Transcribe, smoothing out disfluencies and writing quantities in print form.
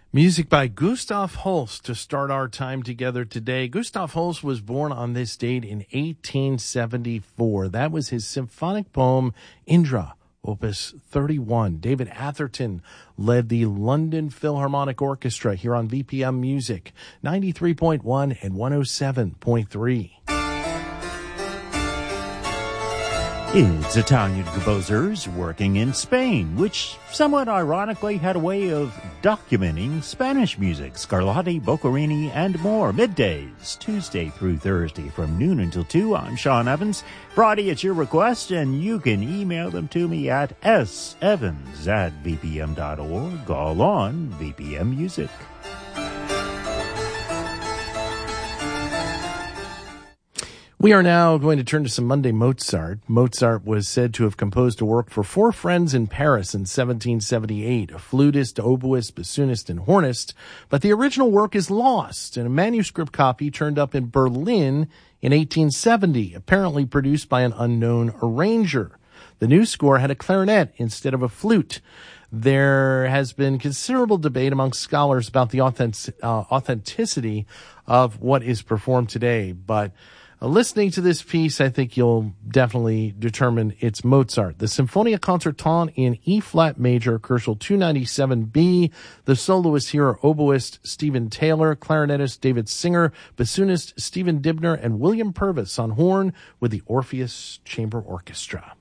Music by Gustav Holst to start our time together today. Gustav Holst was born on this date in 1874. That was his symphonic poem, Indra, Opus 31. David Atherton led the London Philharmonic Orchestra here on VPM Music, 93.1 and 107.3. It's Italian composers working in Spain, which somewhat ironically had a way of documenting Spanish music. Scarlatti, Boccherini, and more. Middays, Tuesday through Thursday from noon until 2. I'm Sean Evans. Friday, it's your request, and you can email them to me at sevans@vpm.org. All on VPM Music. We are now going to turn to some Monday Mozart. Mozart was said to have composed a work for 4 friends in Paris in 1778, a flutist, oboist, bassoonist, and hornist, but the original work is lost, and a manuscript copy turned up in Berlin in 1870, apparently produced by an unknown arranger. The new score had a clarinet instead of a flute. There has been considerable debate among scholars about the authenticity of what is performed today, but listening to this piece, I think you'll definitely determine it's Mozart. The Sinfonia Concertante in E-flat major, Koszul 297B. The soloists here are oboist Stephen Taylor, clarinetist David Singer, bassoonist Stephen Dibner, and William Purvis on horn with the Orpheus Chamber Orchestra.